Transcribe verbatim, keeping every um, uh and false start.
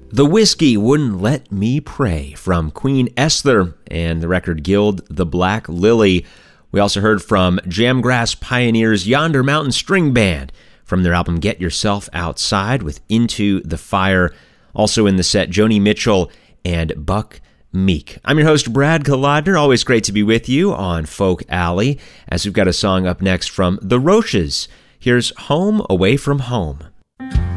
The Whiskey Wouldn't Let Me Pray from Queen Esther and the record Gild the Black Lily. We also heard from Jamgrass Pioneers' Yonder Mountain String Band from their album Get Yourself Outside with Into the Fire. Also in the set, Joni Mitchell and Buck Meek. I'm your host, Brad Kolodner. Always great to be with you on Folk Alley, as we've got a song up next from The Roches. Here's Home Away from Home.